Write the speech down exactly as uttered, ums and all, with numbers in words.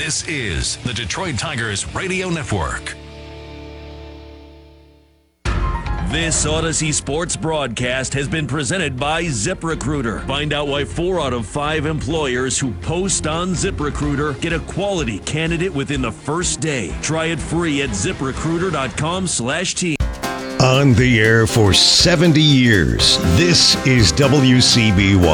This is the Detroit Tigers Radio Network. This Odyssey Sports broadcast has been presented by ZipRecruiter. Find out why four out of five employers who post on ZipRecruiter get a quality candidate within the first day. Try it free at ZipRecruiter.com slash team. On the air for seventy years, this is W C B Y.